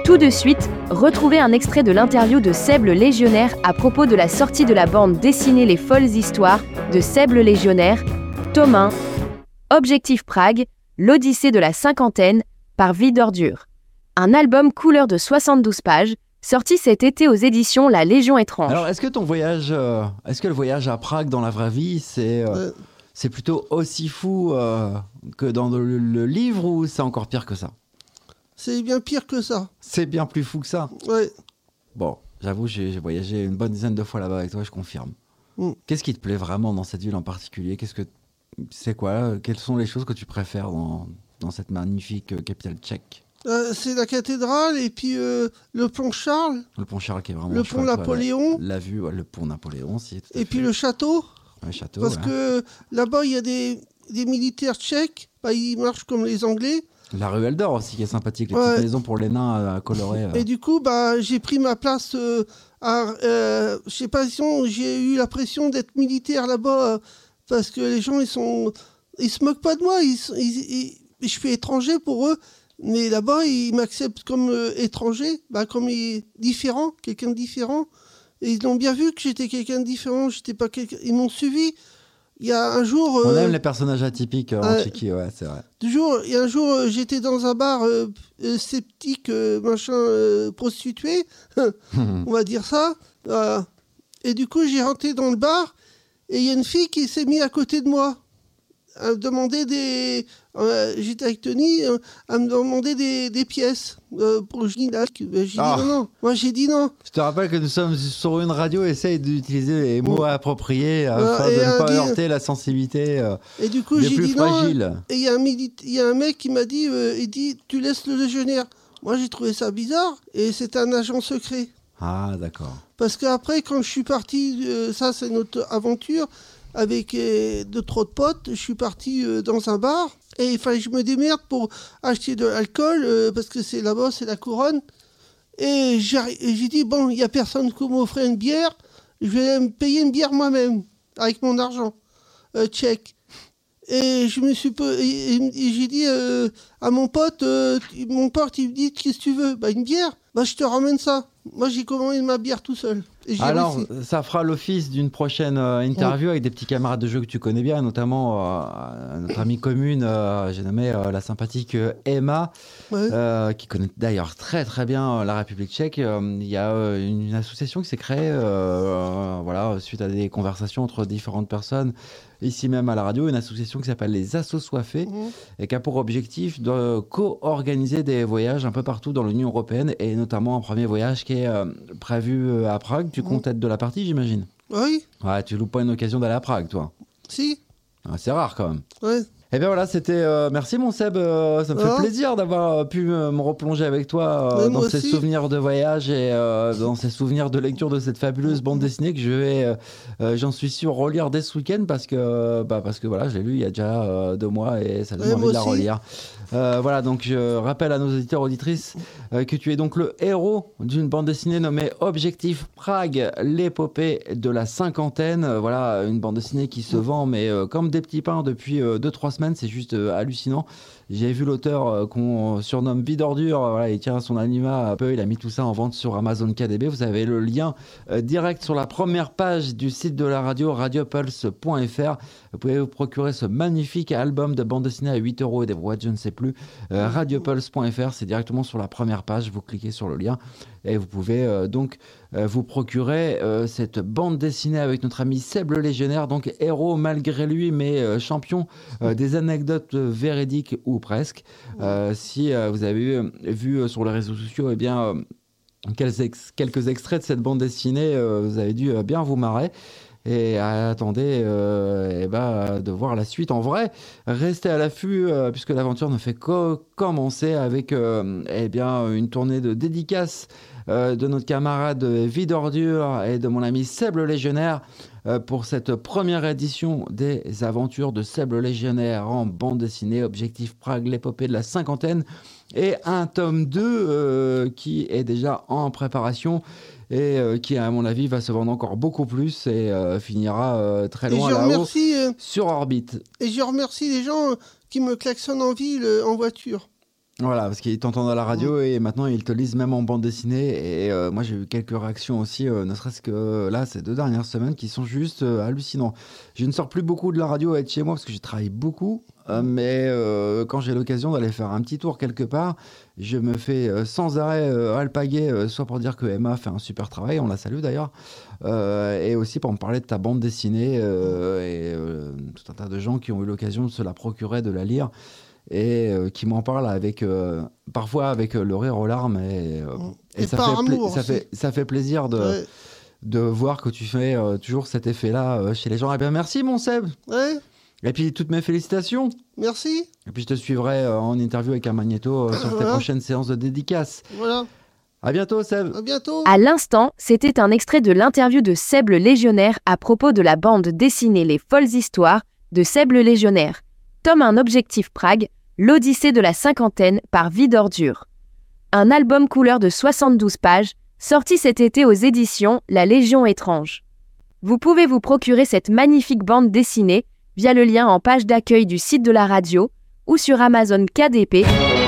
Tout de suite, retrouvez un extrait de l'interview de Seb le Légionnaire à propos de la sortie de la bande dessinée Les Folles Histoires de Seb le Légionnaire, tome 1, Objectif Prague, l'Odyssée de la cinquantaine, par Vie d'Ordure. Un album couleur de 72 pages, sorti cet été aux éditions La Légion étrange. Alors, est-ce que le voyage à Prague dans la vraie vie, c'est plutôt aussi fou que dans le livre, ou c'est encore pire que ça ? C'est bien pire que ça. C'est bien plus fou que ça ? Ouais. Bon, j'avoue, j'ai voyagé une bonne dizaine de fois là-bas avec toi, je confirme. Qu'est-ce qui te plaît vraiment dans cette ville en particulier ? Quelles sont les choses que tu préfères dans cette magnifique capitale tchèque ? C'est la cathédrale et puis le pont Charles. Le pont Charles qui est vraiment le chouette, pont Napoléon. La vue, le pont Napoléon aussi. Et puis le château. Le château. Parce que là-bas, il y a des militaires tchèques. Ils marchent comme les Anglais. La rue Eldor aussi qui est sympathique, les petites maisons pour les nains à colorer. Et du coup, j'ai pris ma place je sais pas si j'ai eu la pression d'être militaire là-bas parce que les gens, ils se moquent pas de moi. Je suis étranger pour eux. Mais là-bas, ils m'acceptent comme étranger, comme différent, quelqu'un de différent. Et ils ont bien vu que j'étais quelqu'un de différent. J'étais pas quelqu'un. Ils m'ont suivi. Il y a un jour... On aime les personnages atypiques en Tchéquie, ouais, c'est vrai. Il y a un jour, j'étais dans un bar sceptique, prostitué, on va dire ça. Et du coup, j'ai rentré dans le bar et il y a une fille qui s'est mise à côté de moi. À me demander j'étais avec Tony, à me demander des pièces pour je dis là. J'ai dit non. Moi, j'ai dit non. Je te rappelle que nous sommes sur une radio, essaye d'utiliser les mots appropriés afin de ne pas heurter la sensibilité et du coup, des j'ai plus dit fragiles. Non. Et il y a un mec qui m'a dit, il dit, tu laisses le légionnaire. Moi, j'ai trouvé ça bizarre et c'est un agent secret. Ah, d'accord. Parce qu'après, quand je suis parti, ça, c'est notre aventure. Avec d'autres potes, je suis parti dans un bar et il fallait que je me démerde pour acheter de l'alcool parce que c'est là-bas, c'est la couronne. Et j'ai dit, bon, il n'y a personne qui m'offrait une bière, je vais me payer une bière moi-même avec mon argent tchèque. Et je me suis et j'ai dit à mon pote, il me dit, qu'est-ce que tu veux ? Une bière ? Je te ramène ça. Moi, j'ai commandé ma bière tout seul. Alors, ça fera l'office d'une prochaine interview avec des petits camarades de jeu que tu connais bien, notamment notre amie commune, j'ai nommé la sympathique Emma, qui connaît d'ailleurs très très bien la République tchèque. Il y a une association qui s'est créée suite à des conversations entre différentes personnes, ici même à la radio, une association qui s'appelle les Assos Soifés et qui a pour objectif de co-organiser des voyages un peu partout dans l'Union européenne et notamment un premier voyage qui est prévu à Prague. Tu comptes être de la partie, j'imagine ? Oui. Ouais, tu loupes pas une occasion d'aller à Prague, toi ? Si. C'est rare quand même. Ouais. Et bien voilà, c'était... merci mon Seb, ça me fait plaisir d'avoir pu me replonger avec toi dans ces souvenirs de voyage et dans ces souvenirs de lecture de cette fabuleuse bande dessinée que je vais, j'en suis sûr, relire dès ce week-end parce que voilà, je l'ai lu il y a déjà 2 mois et ça donne envie de la relire. Voilà, donc je rappelle à nos auditeurs auditrices que tu es donc le héros d'une bande dessinée nommée Objectif Prague, l'épopée de la cinquantaine. Voilà, une bande dessinée qui se vend mais comme des petits pains depuis 2-3 semaines, c'est juste hallucinant. J'ai vu l'auteur qu'on surnomme Vie d'Ordure, il tient son anima un peu, il a mis tout ça en vente sur Amazon KDB. Vous avez le lien direct sur la première page du site de la radio, radiopulse.fr. Vous pouvez vous procurer ce magnifique album de bande dessinée à 8 € et des brouettes, je ne sais plus. Radiopulse.fr, c'est directement sur la première page, vous cliquez sur le lien et vous pouvez donc vous procurer cette bande dessinée avec notre ami Seb le Légionnaire, donc héros malgré lui, mais champion des anecdotes véridiques ou presque. Si vous avez vu sur les réseaux sociaux, quelques extraits de cette bande dessinée, vous avez dû bien vous marrer. Et attendez de voir la suite en vrai. Restez à l'affût puisque l'aventure ne fait que commencer avec une tournée de dédicaces de notre camarade Vie d'Ordure et de mon ami Seb le Légionnaire pour cette première édition des aventures de Seb le Légionnaire en bande dessinée Objectif Prague, l'épopée de la cinquantaine, et un tome 2 qui est déjà en préparation et qui, à mon avis, va se vendre encore beaucoup plus et finira très loin là-haut sur orbite. Et je remercie les gens qui me klaxonnent en ville, en voiture. Voilà, parce qu'ils t'entendent à la radio et maintenant ils te lisent même en bande dessinée. Et moi j'ai eu quelques réactions aussi, ne serait-ce que là, ces 2 dernières semaines qui sont juste hallucinants. Je ne sors plus beaucoup de la radio à être chez moi parce que j'ai travaillé beaucoup. Mais quand j'ai l'occasion d'aller faire un petit tour quelque part, je me fais sans arrêt alpaguer, soit pour dire que Emma fait un super travail, on la salue d'ailleurs, et aussi pour me parler de ta bande dessinée tout un tas de gens qui ont eu l'occasion de se la procurer, de la lire. Et qui m'en parle parfois avec le rire aux larmes et ça fait plaisir de voir que tu fais toujours cet effet-là chez les gens. Eh bien merci mon Seb. Ouais. Et puis toutes mes félicitations. Merci. Et puis je te suivrai en interview avec un magnéto sur tes prochaines séances de dédicace. Voilà. À bientôt Seb. À bientôt. À l'instant, c'était un extrait de l'interview de Seb le Légionnaire à propos de la bande dessinée Les Folles Histoires de Seb le Légionnaire. Tome 1 Objectif Prague, l'Odyssée de la cinquantaine par Vie d'Ordure. Un album couleur de 72 pages, sorti cet été aux éditions La Légion étrange. Vous pouvez vous procurer cette magnifique bande dessinée via le lien en page d'accueil du site de la radio ou sur Amazon KDP